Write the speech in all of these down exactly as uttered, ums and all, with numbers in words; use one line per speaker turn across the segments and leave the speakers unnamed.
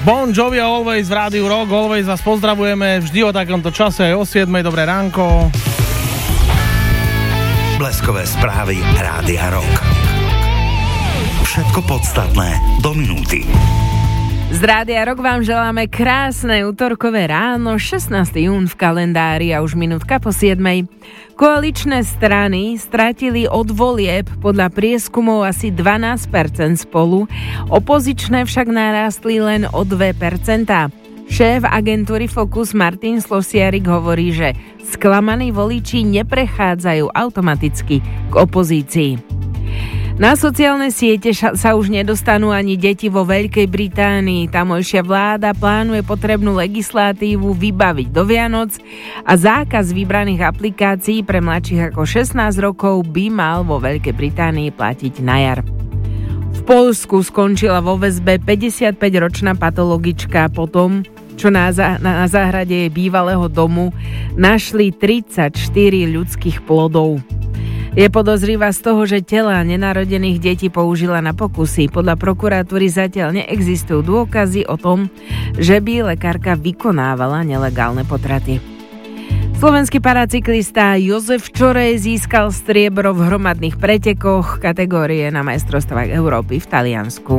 Bon Jovi a Always v Rádiu Rock. Always vás pozdravujeme vždy o takomto čase aj o siedmej. Dobré ránko.
Bleskové správy Rádia Rock. Všetko podstatné do minúty.
Z Rádia Rock vám želáme krásne utorkové ráno, šestnásteho júna v kalendári a už minútka po siedmej. Koaličné strany stratili od volieb podľa prieskumov asi dvanásť percent Spolu, opozičné však narástli len o dve percentá. Šéf agentúry Focus Martin Slosiarik hovorí, že sklamaní voliči neprechádzajú automaticky k opozícii. Na sociálne siete sa už nedostanú ani deti vo Veľkej Británii. Tamojšia vláda plánuje potrebnú legislatívu vybaviť do Vianoc a zákaz vybraných aplikácií pre mladších ako šestnásť rokov by mal vo Veľkej Británii platiť na jar. V Poľsku skončila vo väzbe päťdesiatpäťročná patologička po tom, čo na, zá, na záhrade jej bývalého domu našli tridsaťštyri ľudských plodov. Je podozrivá z toho, že telá nenarodených detí použila na pokusy. Podľa prokuratúry zatiaľ neexistujú dôkazy o tom, že by lekárka vykonávala nelegálne potraty. Slovenský paracyklista Jozef Čorej získal striebro v hromadných pretekoch kategórie na majstrovstvách Európy v Taliansku.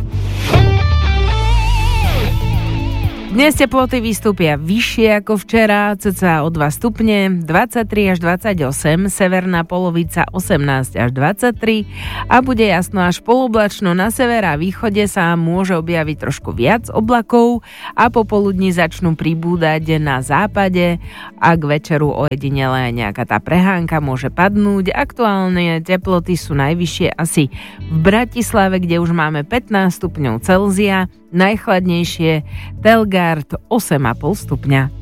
Dnes teploty vystúpia vyššie ako včera, cca o dva stupne, dvadsaťtri až dvadsaťosem, severná polovica osemnásť až dvadsaťtri a bude jasno až poloblačno. Na severe a východe sa môže objaviť trošku viac oblakov a popoludní začnú pribúdať na západe a k večeru ojedinele nejaká tá prehánka môže padnúť. Aktuálne teploty sú najvyššie asi v Bratislave, kde už máme pätnásť stupňov Celzia, najchladnejšie Telgard osem a pol stupňa.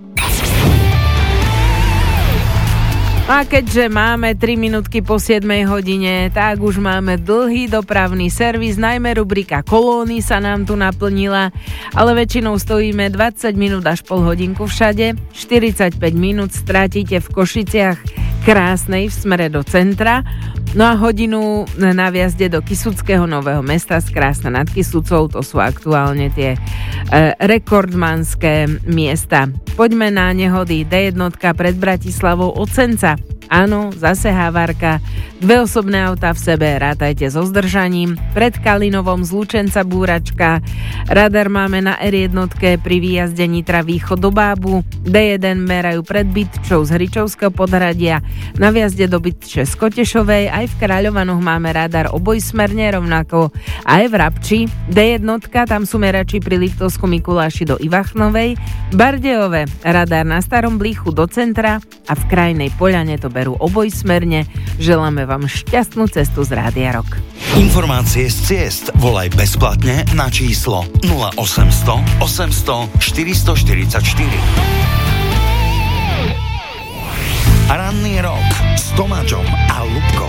A keďže máme tri minútky po siedmej hodine, tak už máme dlhý dopravný servis, najmä rubrika Kolóny sa nám tu naplnila, ale väčšinou stojíme dvadsať minút až pol hodinku všade, štyridsaťpäť minút stratíte v Košiciach krásnej v smere do centra, no a hodinu na viazde do Kysuckého Nového Mesta z Krásna nad Kysucou, to sú aktuálne tie e, rekordmanské miesta. Poďme na nehody. dé jedna pred Bratislavou od Senca. Áno, zase hávárka, dve osobné autá v sebe, rátajte so zdržaním. Pred Kalinovom z Lučenca búračka, radar máme na er jedna pri výjazde Nitra východ do Bábu, dé jeden merajú pred Bytčou z Hričovského podhradia, na viazde do Bytče z Kotešovej, aj v Kráľovanoch máme radar obojsmerne, rovnako aj v Rabči, dé jedna, tam sú merači pri Liptovsku Mikuláši do Ivachnovej, Bardejove, radar na Starom Blíchu do centra a v Krajnej Poľane to berú obojsmerne. Želáme vám šťastnú cestu z Rádia Rock.
Informácie z ciest volaj bezplatne na číslo nula osemsto osemsto štyristo štyridsaťštyri. Ranný rok s Tomáčom a Ľubkou.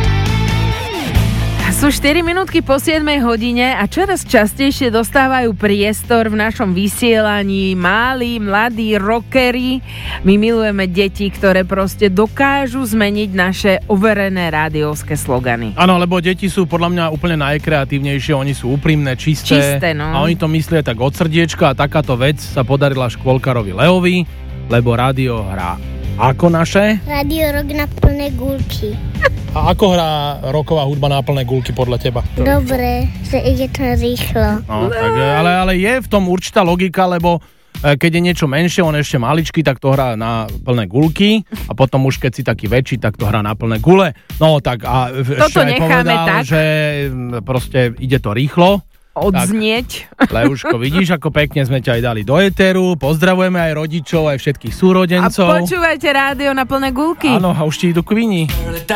Sú štyri minútky po siedmej hodine a čoraz častejšie dostávajú priestor v našom vysielaní malí, mladí rockery. My milujeme deti, ktoré proste dokážu zmeniť naše overené rádiovské slogany.
Áno, lebo deti sú podľa mňa úplne najkreatívnejšie, oni sú úprimné, čisté,
čisté no.
A oni to myslia tak od srdiečka a takáto vec sa podarila škôlkarovi Leovi, lebo rádio hrá ako naše?
Rádio Rock na plné gulky.
A ako hrá rocková hudba na plné gulky podľa teba?
Dobre, že ide to rýchlo.
No, tak, ale, ale je v tom určitá logika, lebo keď je niečo menšie, on ešte maličký, tak to hrá na plné gulky a potom už keď si taký väčší, tak to hrá na plné gule. No tak a
toto
ešte aj povedal,
tak,
že proste ide to rýchlo.
Odznieť.
Tak, Leuško, vidíš, ako pekne sme ťa aj dali do éteru. Pozdravujeme aj rodičov, aj všetkých súrodencov.
A počúvajte rádio na plné gulky.
Áno, a už ti idú k vini.